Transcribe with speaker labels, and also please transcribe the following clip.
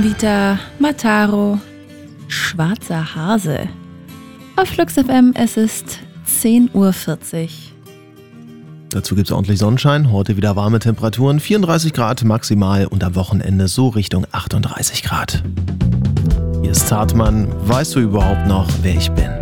Speaker 1: Vita Mataro, Schwarzer Hase. Auf Flux FM, es ist 10:40 Uhr.
Speaker 2: Dazu gibt es ordentlich Sonnenschein, heute wieder warme Temperaturen, 34 Grad maximal und am Wochenende so Richtung 38 Grad. Hier ist Zartmann, weißt du überhaupt noch, wer ich bin?